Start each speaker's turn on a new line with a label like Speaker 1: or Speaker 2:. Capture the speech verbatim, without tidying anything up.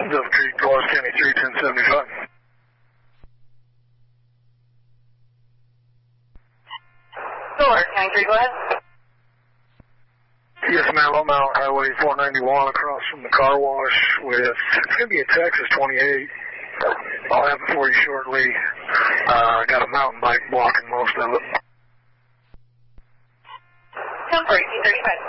Speaker 1: Delta Creek, Lost County three, ten seventy-five.
Speaker 2: Lower County three, go ahead.
Speaker 1: Yes, ma'am. I'm out Highway four ninety-one across from the car wash with, it's going to be a Texas twenty-eight. I'll have it for you shortly. Uh, I got a mountain bike blocking most of it.
Speaker 2: Come for eighteen thirty-five.